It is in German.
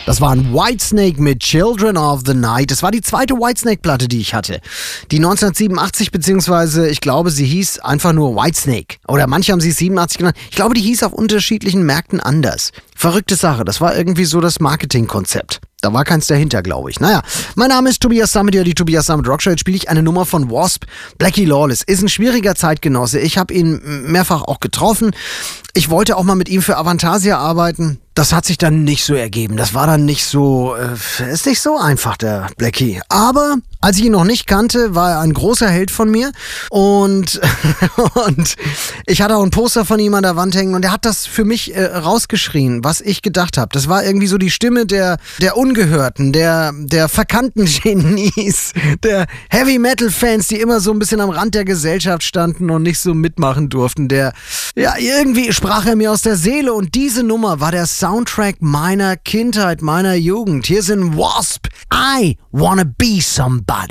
Das war ein Whitesnake mit Children of the Night. Das war die zweite Whitesnake-Platte, die ich hatte. Die 1987, beziehungsweise ich glaube, sie hieß einfach nur Whitesnake. Oder manche haben sie 87 genannt. Ich glaube, die hieß auf unterschiedlichen Märkten anders. Verrückte Sache. Das war irgendwie so das Marketingkonzept. Da war keins dahinter, glaube ich. Naja, mein Name ist Tobias Sammet, die Tobias Sammet Rockshow. Jetzt spiele ich eine Nummer von Wasp. Blackie Lawless ist ein schwieriger Zeitgenosse. Ich habe ihn mehrfach auch getroffen. Ich wollte auch mal mit ihm für Avantasia arbeiten. Das hat sich dann nicht so ergeben. Das war dann nicht so, ist nicht so einfach, der Blackie. Aber als ich ihn noch nicht kannte, war er ein großer Held von mir. Und ich hatte auch ein Poster von ihm an der Wand hängen und er hat das für mich rausgeschrien, was ich gedacht habe. Das war irgendwie so die Stimme der Ungehörten, der verkannten Genies, der Heavy-Metal-Fans, die immer so ein bisschen am Rand der Gesellschaft standen und nicht so mitmachen durften. Irgendwie sprach er mir aus der Seele und diese Nummer war der Soundtrack meiner Kindheit, meiner Jugend. Hier sind Wasp, I Wanna Be Somebody.